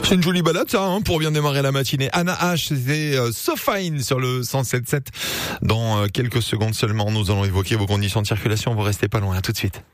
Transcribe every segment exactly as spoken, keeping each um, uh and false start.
C'est une jolie balade ça, hein, pour bien démarrer la matinée. Anna H, c'est euh, So Fine sur le cent sept virgule sept. Dans euh, quelques secondes seulement, nous allons évoquer vos conditions de circulation. Vous restez pas loin, à tout de suite.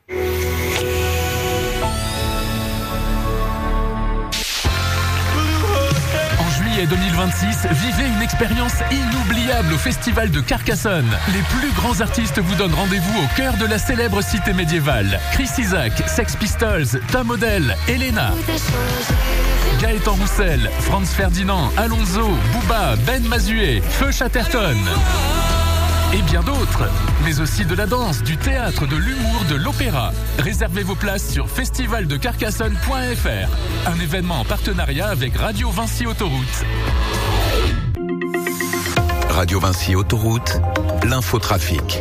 deux mille vingt-six, vivez une expérience inoubliable au Festival de Carcassonne. Les plus grands artistes vous donnent rendez-vous au cœur de la célèbre cité médiévale. Chris Isaak, Sex Pistols, Tom Odell, Elena, Gaëtan Roussel, Franz Ferdinand, Alonso, Booba, Ben Mazué, Feu Chatterton et bien d'autres, mais aussi de la danse, du théâtre, de l'humour, de l'opéra. Réservez vos places sur festival de carcassonne point f r, un événement en partenariat avec Radio Vinci Autoroute. Radio Vinci Autoroute, l'infotrafic.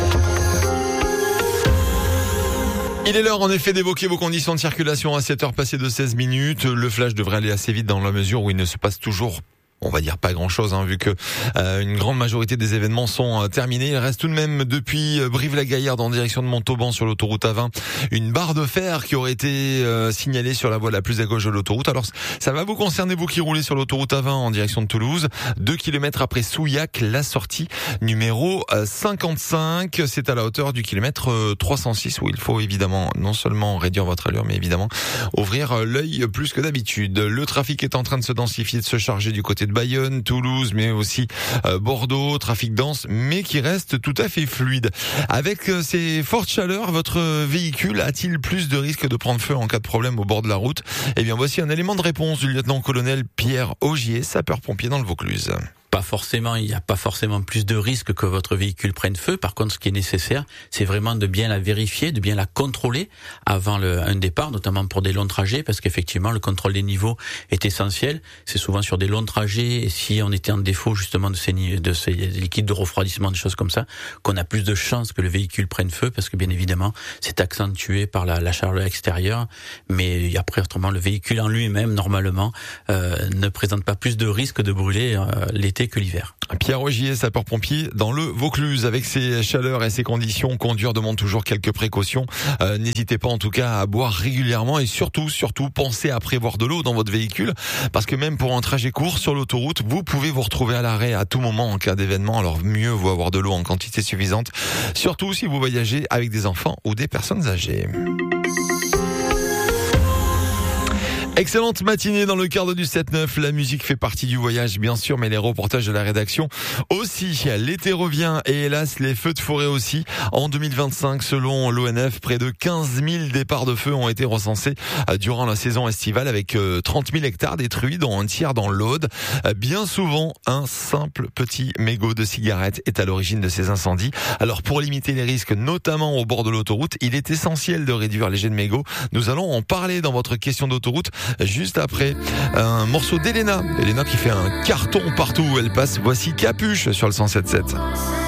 Il est l'heure en effet d'évoquer vos conditions de circulation à sept heures passées de seize minutes. Le flash devrait aller assez vite dans la mesure où il ne se passe toujours, on va dire, pas grand chose, hein, vu que euh, une grande majorité des événements sont euh, terminés. Il reste tout de même depuis euh, Brive-la-Gaillarde en direction de Montauban sur l'autoroute A vingt une barre de fer qui aurait été euh, signalée sur la voie la plus à gauche de l'autoroute. Alors ça va vous concerner, vous qui roulez sur l'autoroute A vingt en direction de Toulouse. Deux kilomètres après Souillac, la sortie numéro euh, cinquante-cinq. C'est à la hauteur du kilomètre euh, trois cent six où il faut évidemment non seulement réduire votre allure, mais évidemment ouvrir euh, l'œil plus que d'habitude. Le trafic est en train de se densifier, de se charger du côté de Bayonne, Toulouse, mais aussi euh, Bordeaux, trafic dense, mais qui reste tout à fait fluide. Avec euh, ces fortes chaleurs, votre véhicule a-t-il plus de risques de prendre feu en cas de problème au bord de la route? Eh bien, voici un élément de réponse du lieutenant-colonel Pierre Augier, sapeur-pompier dans le Vaucluse. Pas forcément, il n'y a pas forcément plus de risques que votre véhicule prenne feu. Par contre, ce qui est nécessaire, c'est vraiment de bien la vérifier, de bien la contrôler avant le, un départ, notamment pour des longs trajets, parce qu'effectivement, le contrôle des niveaux est essentiel. C'est souvent sur des longs trajets, et si on était en défaut justement de ces, de ces liquides de refroidissement, des choses comme ça, qu'on a plus de chances que le véhicule prenne feu, parce que bien évidemment, c'est accentué par la, la chaleur extérieure. Mais après, autrement, le véhicule en lui-même, normalement, euh, ne présente pas plus de risques de brûler euh, l'été que l'hiver. Pierre Augier, sapeur-pompier dans le Vaucluse. Avec ces chaleurs et ces conditions, conduire demande toujours quelques précautions. Euh, n'hésitez pas en tout cas à boire régulièrement et surtout, surtout, pensez à prévoir de l'eau dans votre véhicule, parce que même pour un trajet court sur l'autoroute, vous pouvez vous retrouver à l'arrêt à tout moment en cas d'événement. Alors mieux vaut avoir de l'eau en quantité suffisante, surtout si vous voyagez avec des enfants ou des personnes âgées. Excellente matinée dans le cadre du sept neuf. La musique fait partie du voyage, bien sûr, mais les reportages de la rédaction aussi. L'été revient et hélas, les feux de forêt aussi. En deux mille vingt-cinq, selon l'O N F, près de quinze mille départs de feu ont été recensés durant la saison estivale, avec trente mille hectares détruits, dont un tiers dans l'Aude. Bien souvent, un simple petit mégot de cigarette est à l'origine de ces incendies. Alors, pour limiter les risques, notamment au bord de l'autoroute, il est essentiel de réduire les jets de mégots. Nous allons en parler dans votre question d'autoroute. Juste après un morceau d'Elena, Elena qui fait un carton partout où elle passe. Voici Capuche sur le cent sept virgule sept.